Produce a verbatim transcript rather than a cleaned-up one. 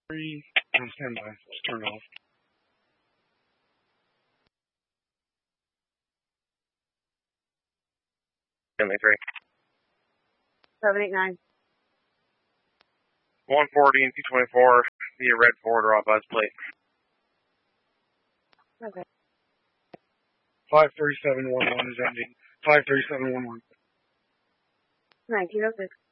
Three, on standby. Just turn it off. seventy-three. seven eight nine. one forty and two twenty-four, via red Ford or buzz plate. Okay. five three seven one one is ending. five three seven one one. nineteen oh six.